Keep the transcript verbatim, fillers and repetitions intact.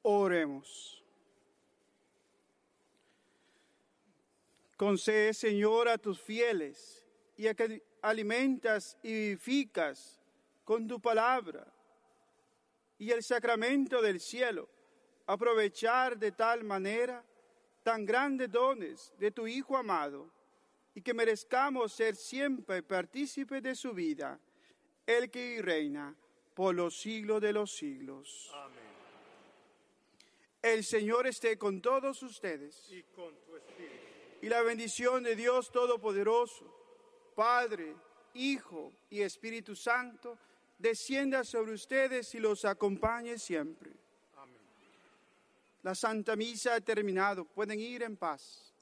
Oremos. Concede, Señor, a tus fieles y a que alimentas y vivificas con tu palabra y el sacramento del cielo, aprovechar de tal manera tan grandes dones de tu Hijo amado, y que merezcamos ser siempre partícipes de su vida, el que vive y reina por los siglos de los siglos. Amén. El Señor esté con todos ustedes. Y con tu espíritu. Y la bendición de Dios Todopoderoso, Padre, Hijo y Espíritu Santo, descienda sobre ustedes y los acompañe siempre. Amén. La Santa Misa ha terminado. Pueden ir en paz.